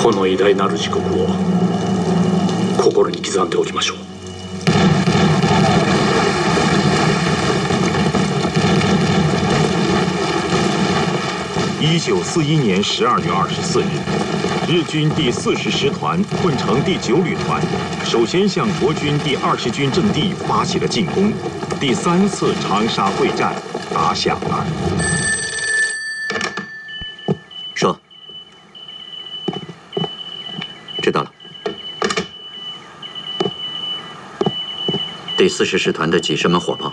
この偉大なる時刻を心に刻んでおきましょう。 1941年12月24日，日军第40师团混成第9旅团，首先向国军第20军阵地发起了进攻，第3次长沙会战打响了。 说，知道了。第40师团的几十门火炮